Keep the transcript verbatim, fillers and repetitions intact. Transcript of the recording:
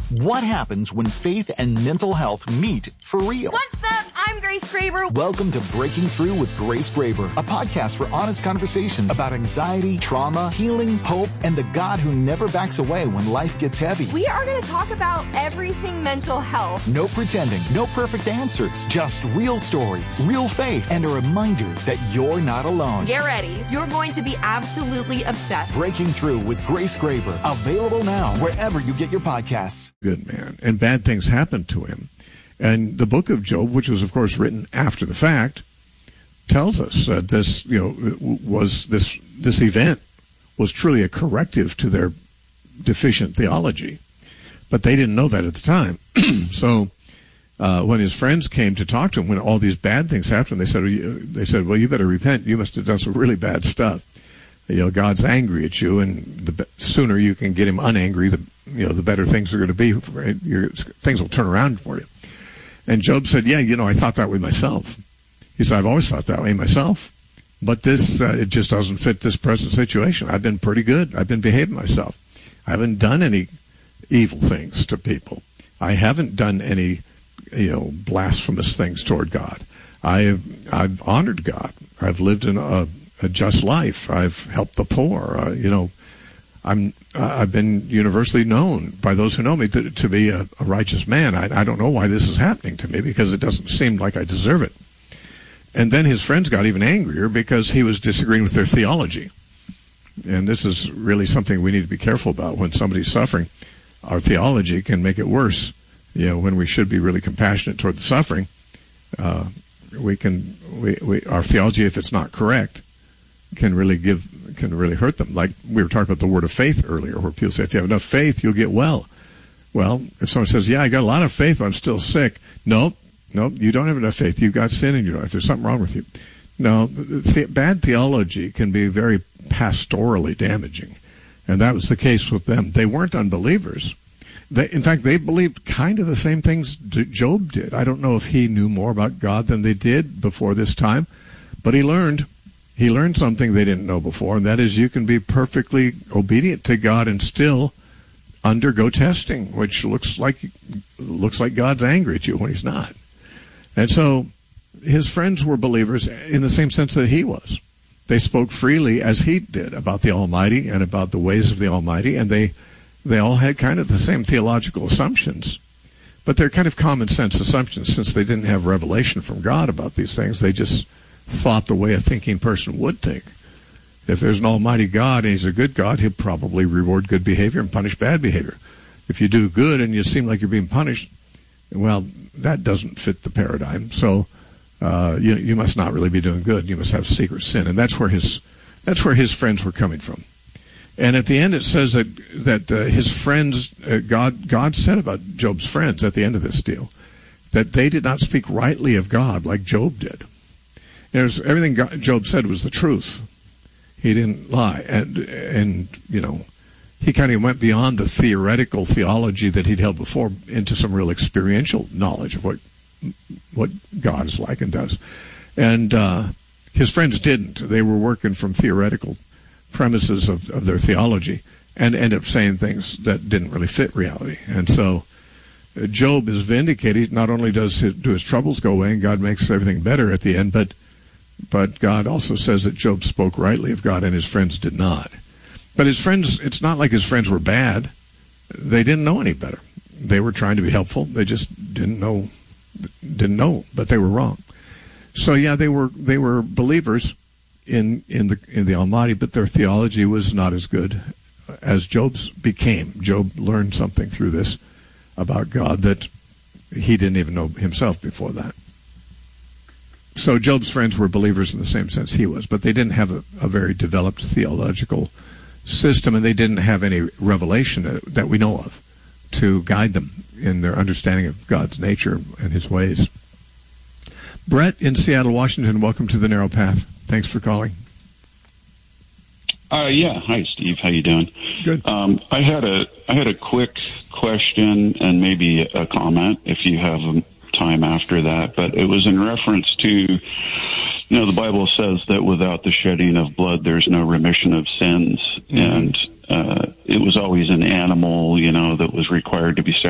What happens when faith and mental health meet for real? What's up? I'm Grace Graber. Welcome to Breaking Through with Grace Graber, a podcast for honest conversations about anxiety, trauma, healing, hope, and the God who never backs away when life gets heavy. We are going to talk about everything mental health. No pretending, no perfect answers, just real stories, real faith, and a reminder that you're not alone. Get ready. You're going to be absolutely obsessed. Breaking Through with Grace Graber, available now wherever you get your podcasts. Good man, and bad things happened to him. And the book of Job, which was, of course, written after the fact, tells us that this, you know, was this this event was truly a corrective to their deficient theology, but they didn't know that at the time. So, uh, when his friends came to talk to him, when all these bad things happened, they said, "They said, well, you better repent. You must have done some really bad stuff. You know, God's angry at you, and the sooner you can get him unangry, the you know, the better things are going to be. Your, things will turn around for you." And Job said, yeah, you know, I thought that way myself. He said, I've always thought that way myself. But this, uh, it just doesn't fit this present situation. I've been pretty good. I've been behaving myself. I haven't done any evil things to people. I haven't done any, you know, blasphemous things toward God. I've, I've honored God. I've lived in a, a just life. I've helped the poor. Uh, you know, I'm, uh, I've been universally known by those who know me to, to be a, a righteous man. I, I don't know why this is happening to me, because it doesn't seem like I deserve it. And then his friends got even angrier because he was disagreeing with their theology. And this is really something we need to be careful about. When somebody's suffering, our theology can make it worse. You know, when we should be really compassionate toward the suffering, uh, we can, we, we, our theology, if it's not correct, can really give, can really hurt them. Like we were talking about the word of faith earlier, where people say, if you have enough faith, you'll get well. Well, if someone says, yeah, I got a lot of faith, but I'm still sick. Nope, nope, you don't have enough faith. You've got sin in your life. There's something wrong with you. No, the, bad theology can be very pastorally damaging. And that was the case with them. They weren't unbelievers. They, in fact, they believed kind of the same things Job did. I don't know if he knew more about God than they did before this time, but he learned. He learned something they didn't know before, and that is you can be perfectly obedient to God and still undergo testing, which looks like looks like God's angry at you when he's not. And so his friends were believers in the same sense that he was. They spoke freely, as he did, about the Almighty and about the ways of the Almighty, and they they all had kind of the same theological assumptions. But they're kind of common sense assumptions, since they didn't have revelation from God about these things. They just thought the way a thinking person would think. If there's an almighty God and he's a good God, he'll probably reward good behavior and punish bad behavior. If you do good and you seem like you're being punished, well, that doesn't fit the paradigm. So uh, you, you must not really be doing good. You must have secret sin. And that's where his that's where his friends were coming from. And at the end it says that that uh, his friends, uh, God God said about Job's friends at the end of this deal, that they did not speak rightly of God like Job did. There's, everything God, Job said was the truth. He didn't lie. And, and you know, he kind of went beyond the theoretical theology that he'd held before into some real experiential knowledge of what what God is like and does. And uh, his friends didn't. They were working from theoretical premises of, of their theology and ended up saying things that didn't really fit reality. And so uh, Job is vindicated. Not only does his, do his troubles go away and God makes everything better at the end, but But God also says that Job spoke rightly of God and his friends did not. But his friends, it's not like his friends were bad. They didn't know any better. They were trying to be helpful. They just didn't know, didn't know, but they were wrong. So yeah, they were they were believers in in the in the Almighty, but their theology was not as good as Job's became. Job learned something through this about God that he didn't even know himself before that. So Job's friends were believers in the same sense he was, but they didn't have a, a very developed theological system, and they didn't have any revelation that we know of to guide them in their understanding of God's nature and his ways. Brett in Seattle, Washington, welcome to the Narrow Path. Thanks for calling. Uh, yeah. Hi, Steve. How you doing? Good. Um, I had a I had a quick question and maybe a comment if you have a time after that, but it was in reference to, you know, the Bible says that without the shedding of blood, there's no remission of sins. Mm-hmm. And uh, it was always an animal, you know, that was required to be